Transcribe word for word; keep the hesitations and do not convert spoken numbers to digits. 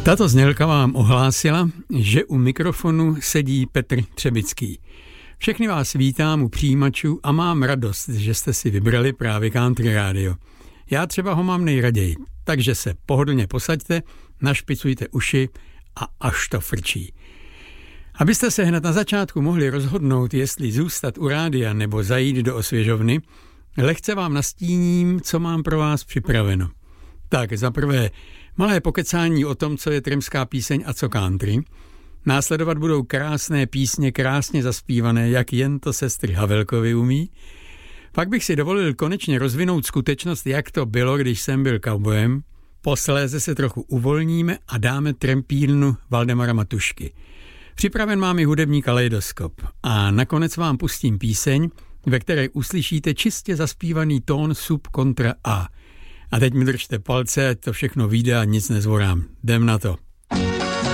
Tato znělka vám ohlásila, že u mikrofonu sedí Petr Třebický. Všechny vás vítám u přijímačů a mám radost, že jste si vybrali právě Country Radio. Já třeba ho mám nejraději, takže se pohodlně posaďte, našpicujte uši a až to frčí. Abyste se hned na začátku mohli rozhodnout, jestli zůstat u rádia nebo zajít do osvěžovny, lehce vám nastíním, co mám pro vás připraveno. Tak za prvé malé pokecání o tom, co je trimská píseň a co country. Následovat budou krásné písně, krásně zaspívané, jak jen to sestry Havelkovy umí. Pak bych si dovolil konečně rozvinout skutečnost, jak to bylo, když jsem byl cowboyem. Posléze se trochu uvolníme a dáme trampílnu Valdemara Matušky. Připraven mám i hudební kaleidoskop. A nakonec vám pustím píseň, ve které uslyšíte čistě zaspívaný tón sub kontra A. A teď mi držte palce, to všechno vyjde a nic nezvorám. Jdem na to.